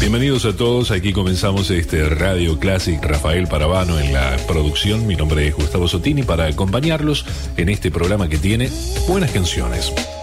Bienvenidos a todos, aquí comenzamos este Radio Classic. Rafael Paravano en la producción, mi nombre es Gustavo Sotini, para acompañarlos en este programa que tiene buenas canciones.